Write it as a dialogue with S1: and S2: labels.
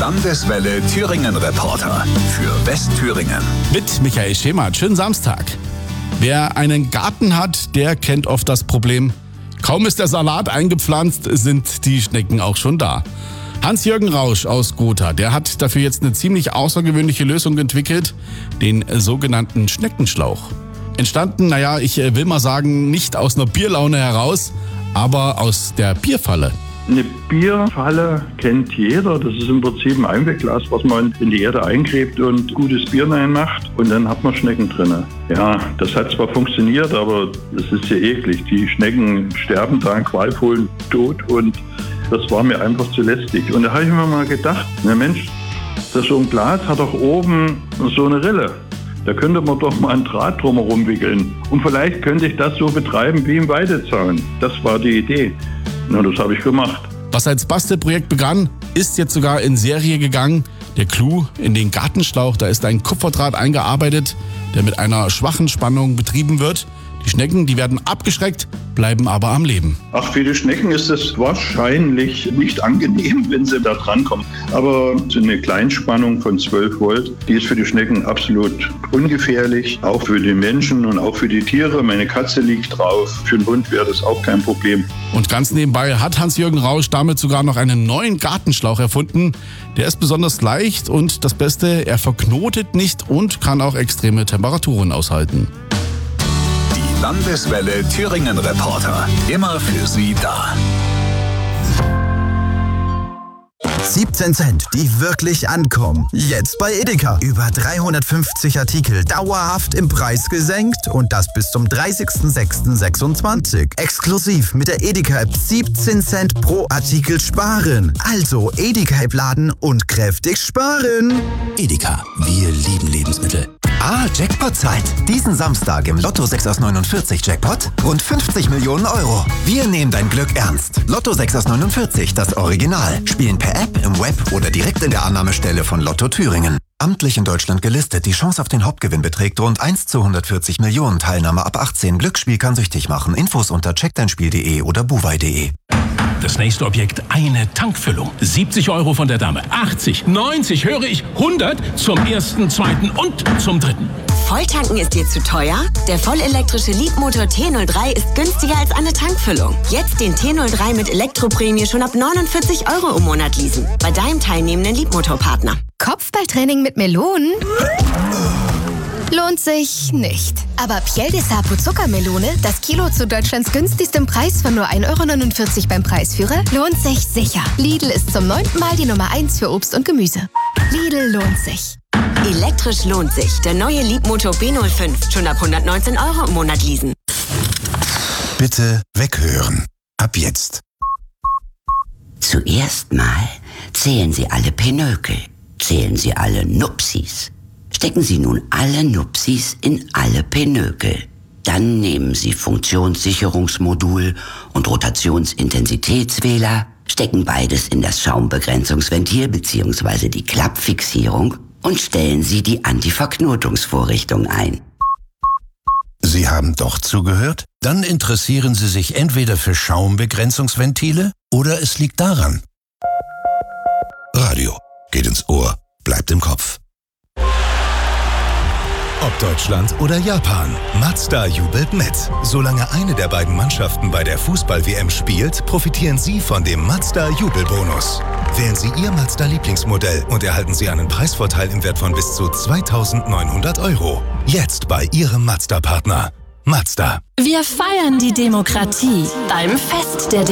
S1: Landeswelle Thüringen Reporter für Westthüringen.
S2: Mit Michael Schemert. Schönen Samstag. Wer einen Garten hat, der kennt oft das Problem. Kaum ist der Salat eingepflanzt, sind die Schnecken auch schon da. Hans-Jürgen Rausch aus Gotha, der hat dafür jetzt eine ziemlich außergewöhnliche Lösung entwickelt, den sogenannten Schneckenschlauch. Entstanden, ich will mal sagen, nicht aus einer Bierlaune heraus, aber aus der Bierfalle.
S3: Eine Bierfalle kennt jeder. Das ist im Prinzip ein Einwegglas, was man in die Erde eingräbt und gutes Bier reinmacht. Und dann hat man Schnecken drin. Ja, das hat zwar funktioniert, aber es ist ja eklig. Die Schnecken sterben da qualvollen Tod und das war mir einfach zu lästig. Und da habe ich mir mal gedacht, na Mensch, so ein Glas hat doch oben so eine Rille. Da könnte man doch mal ein Draht drumherum wickeln. Und vielleicht könnte ich das so betreiben wie im Weidezaun. Das war die Idee. Na, das habe ich gemacht.
S2: Was als Bastelprojekt begann, ist jetzt sogar in Serie gegangen. Der Clou in den Gartenschlauch, da ist ein Kupferdraht eingearbeitet, der mit einer schwachen Spannung betrieben wird. Die Schnecken, die werden abgeschreckt, bleiben aber am Leben.
S3: Ach, für die Schnecken ist es wahrscheinlich nicht angenehm, wenn sie da drankommen. Aber so eine Kleinspannung von 12 Volt, die ist für die Schnecken absolut ungefährlich. Auch für die Menschen und auch für die Tiere. Meine Katze liegt drauf. Für den Hund wäre das auch kein Problem.
S2: Und ganz nebenbei hat Hans-Jürgen Rausch damit sogar noch einen neuen Gartenschlauch erfunden. Der ist besonders leicht und das Beste, er verknotet nicht und kann auch extreme Temperaturen aushalten.
S1: Landeswelle Thüringen Reporter. Immer für Sie da.
S4: 17 Cent, die wirklich ankommen. Jetzt bei Edeka. Über 350 Artikel dauerhaft im Preis gesenkt und das bis zum 30.06.26. Exklusiv mit der Edeka-App 17 Cent pro Artikel sparen. Also Edeka-App laden und kräftig sparen.
S5: Edeka, wir lieben Lebensmittel. Jackpot-Zeit. Diesen Samstag im Lotto 6 aus 49 Jackpot rund 50 Millionen Euro. Wir nehmen dein Glück ernst. Lotto 6 aus 49, das Original. Spielen per App, im Web oder direkt in der Annahmestelle von Lotto Thüringen. Amtlich in Deutschland gelistet. Die Chance auf den Hauptgewinn beträgt rund 1 zu 140 Millionen. Teilnahme ab 18. Glücksspiel kann süchtig machen. Infos unter checkdeinspiel.de oder buwei.de.
S6: Das nächste Objekt, eine Tankfüllung. 70 Euro von der Dame. 80, 90, höre ich, 100 zum ersten, zweiten und zum dritten.
S7: Volltanken ist dir zu teuer? Der vollelektrische Leapmotor T03 ist günstiger als eine Tankfüllung. Jetzt den T03 mit Elektroprämie schon ab 49 Euro im Monat leasen. Bei deinem teilnehmenden Leapmotor-Partner.
S8: Kopfballtraining mit Melonen? Lohnt sich nicht. Aber Piel de Sapo Zuckermelone, das Kilo zu Deutschlands günstigstem Preis von nur 1,49 € beim Preisführer, lohnt sich sicher. Lidl ist zum 9. Mal die Nummer 1 für Obst und Gemüse. Lidl lohnt sich.
S7: Elektrisch lohnt sich. Der neue Leapmotor B05. Schon ab 119 Euro im Monat leasen.
S5: Bitte weghören. Ab jetzt.
S9: Zuerst mal zählen Sie alle Pinökel. Zählen Sie alle Nupsis. Stecken Sie nun alle Nupsis in alle Pinökel. Dann nehmen Sie Funktionssicherungsmodul und Rotationsintensitätswähler, stecken beides in das Schaumbegrenzungsventil bzw. die Klappfixierung und stellen Sie die Antiverknotungsvorrichtung ein.
S5: Sie haben doch zugehört? Dann interessieren Sie sich entweder für Schaumbegrenzungsventile oder es liegt daran. Radio geht ins Ohr, bleibt im Kopf.
S10: Ob Deutschland oder Japan, Mazda jubelt mit. Solange eine der beiden Mannschaften bei der Fußball-WM spielt, profitieren Sie von dem Mazda-Jubelbonus. Wählen Sie Ihr Mazda-Lieblingsmodell und erhalten Sie einen Preisvorteil im Wert von bis zu 2.900 €. Jetzt bei Ihrem Mazda-Partner. Mazda.
S11: Wir feiern die Demokratie beim Fest der